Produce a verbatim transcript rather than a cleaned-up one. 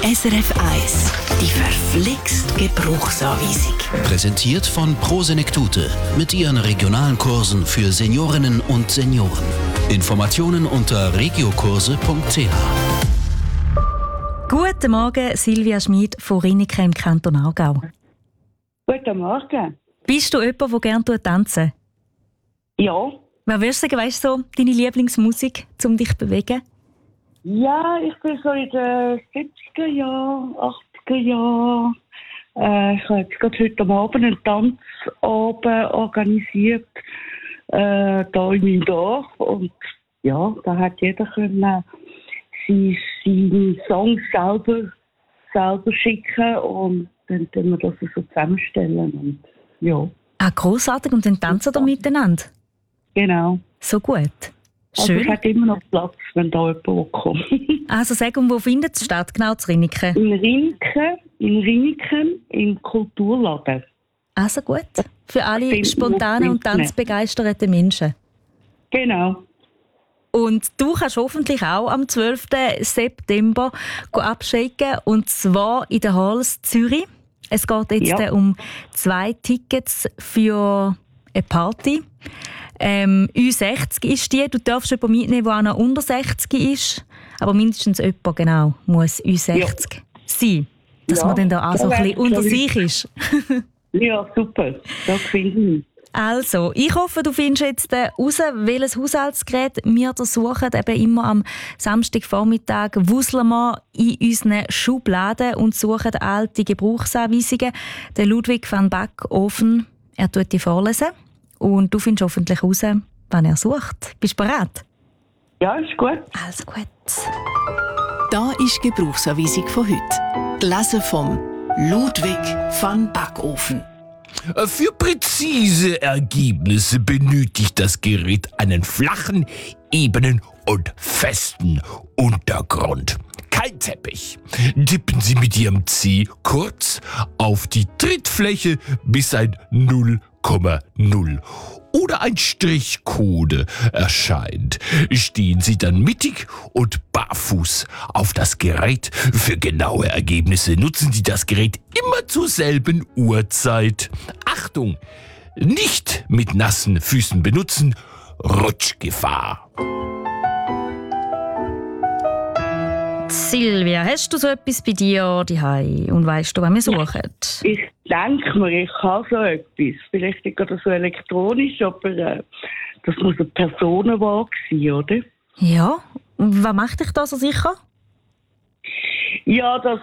S R F eins, die verflixt Gebrauchsanweisung. Präsentiert von Pro Senektute mit ihren regionalen Kursen für Seniorinnen und Senioren. Informationen unter regiokurse punkt c h. Guten Morgen, Silvia Schmid von Rinniken im Kanton Aargau. Guten Morgen. Bist du jemand, der gerne tanzen? Ja. Was würdest du sagen, weißt du, so deine Lieblingsmusik, um dich zu bewegen? Ja, ich bin so in den siebziger Jahren, achtziger Jahren. Äh, ich habe jetzt gerade heute Abend einen Tanzabend organisiert, äh, hier in meinem Dorf. Und ja, da hat jeder können seine, seine Songs selber, selber schicken und dann können wir das so zusammenstellen. Und, ja. Ah, grossartig. Und dann tanzen wir miteinander? Genau. So gut. Also Schön. es hat immer noch Platz, wenn da jemand kommt. Also sag, um wo findet es statt, genau zu Rinniken? In Rinniken, in Rinniken, im Kulturladen. Also gut. Für alle Finden wir spontanen und das Internet. tanzbegeisterten Menschen. Genau. Und du kannst hoffentlich auch am zwölften September abschicken, und zwar in der Halls Zürich. Es geht jetzt Ja. um zwei Tickets für eine Party. Ähm, Ü sechzig ist die. Du darfst jemanden mitnehmen, der auch noch unter sechzig ist. Aber mindestens jemand, genau, muss Ü sechzig sein. Dass Ja, man dann da auch so da ein bisschen wär- unter da sich ist. Ja, super. Das finde ich. Also, ich hoffe, du findest jetzt heraus, welches Haushaltsgerät wir da suchen. Eben immer am Samstagvormittag wuseln wir in unseren Schubladen und suchen alte Gebrauchsanweisungen. Der Ludwig van Backofen, er tut die vorlesen. Und du findest hoffentlich heraus, wann er sucht. Bist du bereit? Ja, ist gut. Also gut. Da ist die Gebrauchsanweisung von heute. Gelesen vom Ludwig van Backofen. Für präzise Ergebnisse benötigt das Gerät einen flachen, ebenen und festen Untergrund. Kein Teppich. Tippen Sie mit Ihrem Zeh kurz auf die Trittfläche, bis ein null Komma null oder ein Strichcode erscheint. Stehen Sie dann mittig und barfuß auf das Gerät. Für genaue Ergebnisse nutzen Sie das Gerät immer zur selben Uhrzeit. Achtung! Nicht mit nassen Füßen benutzen. Rutschgefahr. Silvia, hast du so etwas bei dir daheim und weißt du, was wir suchen? Ich denke mir, ich habe so etwas. Vielleicht nicht gerade so elektronisch, aber äh, das muss eine Personenwaage sein, oder? Ja, und was macht dich da so sicher? Ja, das